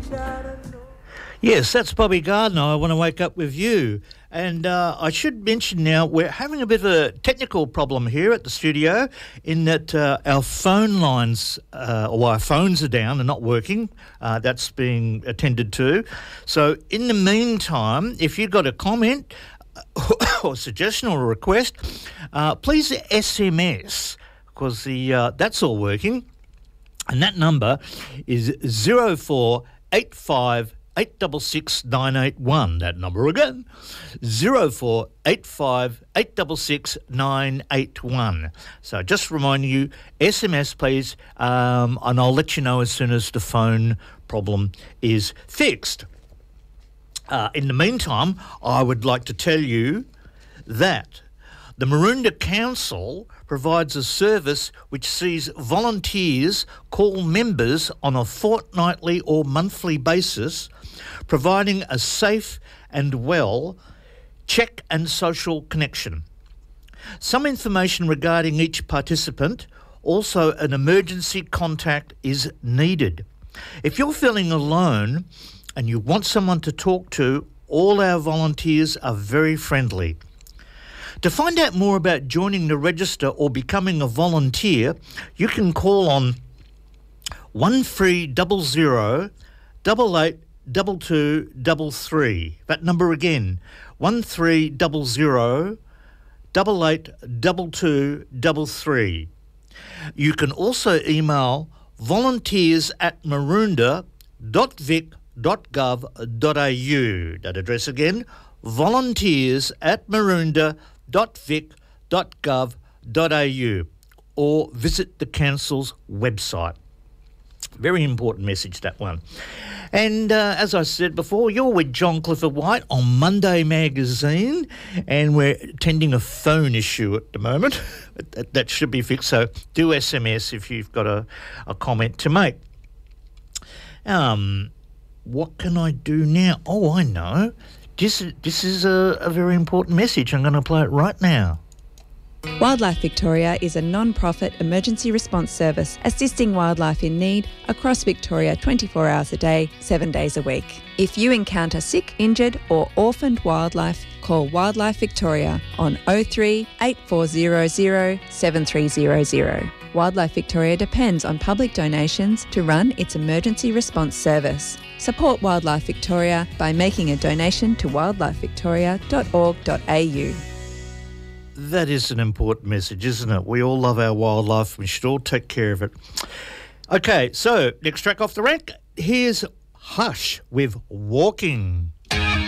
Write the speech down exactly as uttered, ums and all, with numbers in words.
Yes, that's Bobby Gardner. I want to wake up with you. And uh, I should mention now, we're having a bit of a technical problem here at the studio in that uh, our phone lines, uh, or our phones are down and not working. Uh, that's being attended to. So in the meantime, if you've got a comment or suggestion or a request, uh, please S M S, because the uh, that's all working. And that number is zero four eight five eight six six nine eight one. That number again, zero four eight five eight six six nine eight one. So just reminding you, S M S please, um, and I'll let you know as soon as the phone problem is fixed. Uh, in the meantime, I would like to tell you that the Maroondah Council provides a service which sees volunteers call members on a fortnightly or monthly basis, providing a safe and well check and social connection. Some information regarding each participant, also an emergency contact is needed. If you're feeling alone and you want someone to talk to, all our volunteers are very friendly. To find out more about joining the register or becoming a volunteer, you can call on one three zero zero double eight double two double three. That number again, one three zero zero double eight double two double three. You can also email volunteers at maroondah dot vic dot gov dot a u. That address again, volunteers at maroondah dot vic dot gov dot a u, or visit the council's website. Very important message, that one. And uh, as I said before, you're with John Clifford White on Monday Magazine, and we're attending a phone issue at the moment. that, that should be fixed, so do S M S if you've got a, a comment to make. Um, what can I do now? Oh, I know. This, this is a, a very important message. I'm going to play it right now. Wildlife Victoria is a non-profit emergency response service assisting wildlife in need across Victoria twenty-four hours a day, seven days a week. If you encounter sick, injured or orphaned wildlife, call Wildlife Victoria on oh three eight four zero zero seven three zero zero. Wildlife Victoria depends on public donations to run its emergency response service. Support Wildlife Victoria by making a donation to wildlife victoria dot org dot a u. That is an important message, isn't it? We all love our wildlife. We should all take care of it. Okay, so next track off the rack, here's Hush with Walking.